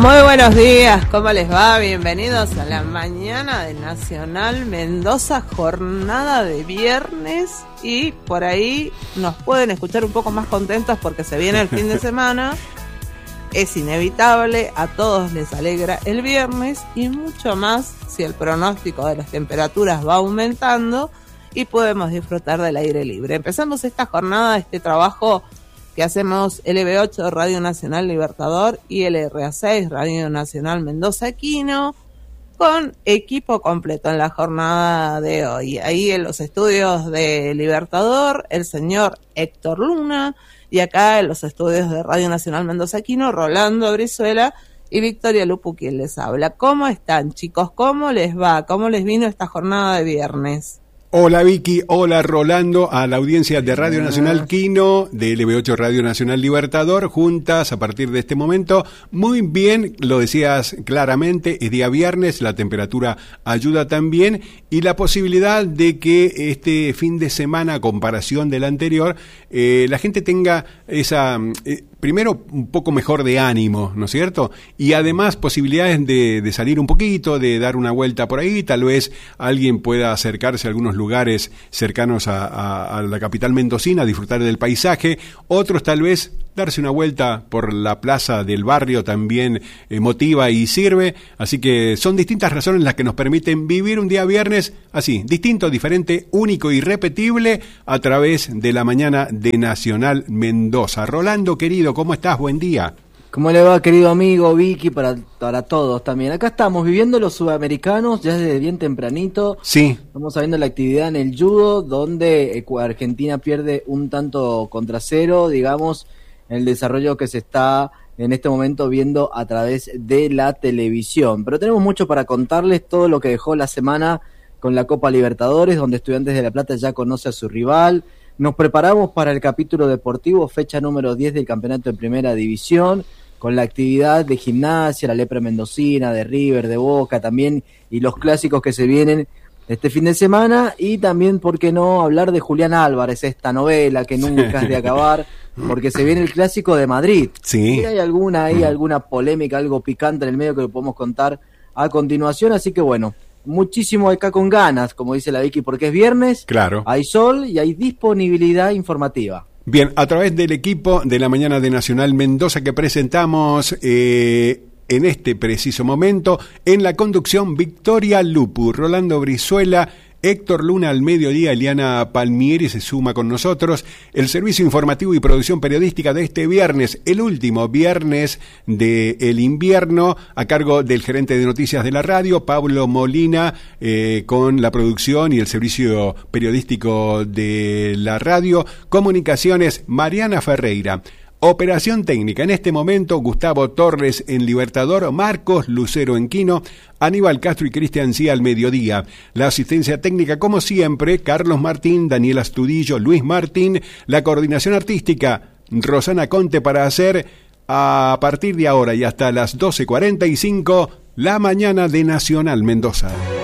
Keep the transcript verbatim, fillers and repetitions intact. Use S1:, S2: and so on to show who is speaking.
S1: Muy buenos días, ¿cómo les va? Bienvenidos a la mañana de Nacional Mendoza, jornada de viernes, y por ahí nos pueden escuchar un poco más contentos porque se viene el fin de semana. Es inevitable, a todos les alegra el viernes y mucho más si el pronóstico de las temperaturas va aumentando y podemos disfrutar del aire libre. Empezamos esta jornada, este trabajo que hacemos L B ocho Radio Nacional Libertador y L R A seis Radio Nacional Mendoza Quino, con equipo completo en la jornada de hoy. Ahí en los estudios de Libertador, el señor Héctor Luna, y acá en los estudios de Radio Nacional Mendoza Quino, Rolando Brizuela y Victoria Lupu, quien les habla. ¿Cómo están, chicos? ¿Cómo les va? ¿Cómo les vino esta jornada de viernes?
S2: Hola Vicky, hola Rolando, a la audiencia de Radio Nacional Quino, de L B ocho Radio Nacional Libertador, juntas a partir de este momento. Muy bien, lo decías claramente, es día viernes, la temperatura ayuda también, y la posibilidad de que este fin de semana, a comparación del anterior, eh, la gente tenga esa... Eh, primero, un poco mejor de ánimo, ¿no es cierto? Y además posibilidades de, de salir un poquito, de dar una vuelta por ahí, tal vez alguien pueda acercarse a algunos lugares cercanos a, a, a la capital mendocina, disfrutar del paisaje, otros tal vez darse una vuelta por la plaza del barrio también eh, motiva y sirve, así que son distintas razones las que nos permiten vivir un día viernes así, distinto, diferente, único y repetible a través de la mañana de Nacional Mendoza. Rolando, querido, ¿cómo estás? Buen día.
S3: ¿Cómo le va, querido amigo Vicky? Para, para todos también. Acá estamos viviendo los sudamericanos ya desde bien tempranito.
S2: Sí.
S3: Estamos viendo la actividad en el judo, donde Argentina pierde un tanto contra cero, digamos, en el desarrollo que se está en este momento viendo a través de la televisión. Pero tenemos mucho para contarles, todo lo que dejó la semana con la Copa Libertadores, donde Estudiantes de La Plata ya conoce a su rival. Nos preparamos para el capítulo deportivo, fecha número diez del campeonato de Primera División, con la actividad de Gimnasia, la Lepra Mendocina, de River, de Boca también, y los clásicos que se vienen este fin de semana, y también, ¿por qué no?, hablar de Julián Álvarez, esta novela que nunca es de acabar, porque se viene el Clásico de Madrid.
S2: Sí.
S3: Y hay alguna ahí, alguna polémica, algo picante en el medio que lo podemos contar a continuación, así que bueno, muchísimo acá con ganas, como dice la Vicky, porque es viernes,
S2: claro,
S3: hay sol y hay disponibilidad informativa.
S2: Bien, a través del equipo de la mañana de Nacional Mendoza que presentamos eh, en este preciso momento, en la conducción Victoria Lupu, Rolando Brizuela, Héctor Luna al mediodía, Eliana Palmieri se suma con nosotros, el servicio informativo y producción periodística de este viernes, el último viernes del invierno, a cargo del gerente de noticias de la radio, Pablo Molina, eh, con la producción y el servicio periodístico de la radio, comunicaciones, Mariana Ferreira. Operación técnica, en este momento, Gustavo Torres en Libertador, Marcos Lucero en Quino, Aníbal Castro y Cristian Cía al mediodía. La asistencia técnica, como siempre, Carlos Martín, Daniel Astudillo, Luis Martín. La coordinación artística, Rosana Conte, para hacer a partir de ahora y hasta las doce cuarenta y cinco, la mañana de Nacional Mendoza.